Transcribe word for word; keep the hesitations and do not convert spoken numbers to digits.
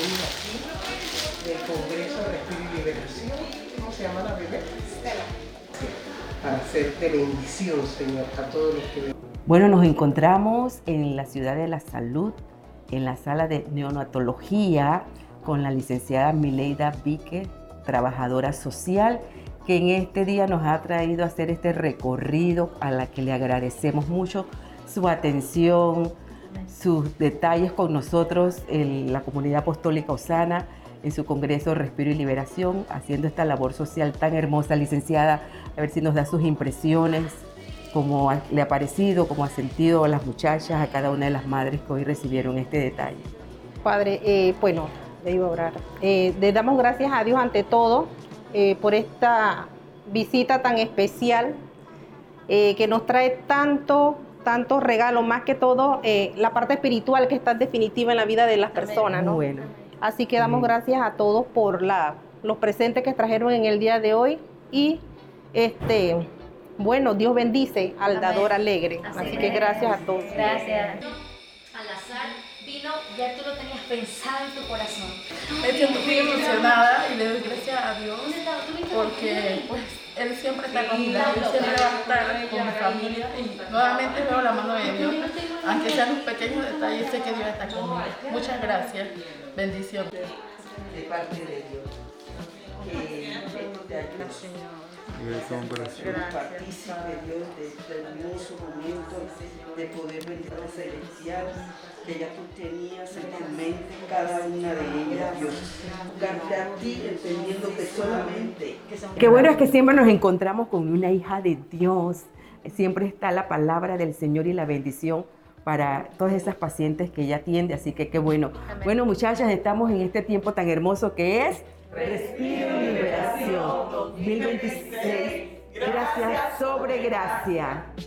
venimos aquí del Congreso de Respiro y Liberación. ¿Cómo se llama la bebé? Estela. Sí, para ser de bendición, Señor, a todos los que ven. Bueno, nos encontramos en la Ciudad de la Salud, en la sala de neonatología, con la licenciada Mileida Víquez, trabajadora social, que en este día nos ha traído a hacer este recorrido, a la que le agradecemos mucho su atención, sus detalles con nosotros en la Comunidad Apostólica Osana, en su Congreso Respiro y Liberación, haciendo esta labor social tan hermosa. Licenciada, a ver si nos da sus impresiones, cómo le ha parecido, cómo ha sentido a las muchachas, a cada una de las madres que hoy recibieron este detalle. Padre, eh, bueno, le iba a orar. Eh, le damos gracias a Dios ante todo eh, por esta visita tan especial eh, que nos trae tanto, tantos regalos, más que todo eh, la parte espiritual que está definitiva en la vida de las personas, ¿no? Bueno. Así que damos gracias a todos por la, los presentes que trajeron en el día de hoy y este, bueno, Dios bendice al dador alegre. Así, Así que gracias a todos. Gracias. Al azar vino, ya tú lo tenías pensado en tu corazón. Me siento muy emocionada y le doy gracias a Dios porque pues Él siempre está conmigo, Él siempre va a estar con mi familia y nuevamente veo la mano de Dios. Aunque sean los pequeños detalles, sé que Dios está conmigo. Muchas gracias. Bendiciones. De parte de Dios. Que esto te ayude. Ser partícipe, Dios, de este hermoso momento de poder venir a celestial que ya tú tenías en tu mente, cada una de ellas, Dios. Buscarte a ti, entendiendo que solamente... Qué bueno es que siempre nos encontramos con una hija de Dios. Siempre está la palabra del Señor y la bendición para todas esas pacientes que ella atiende. Así que qué bueno. Amén. Bueno, muchachas, estamos en este tiempo tan hermoso que es Respiro y Liberación dos mil veintiséis. Gracias sobre gracia.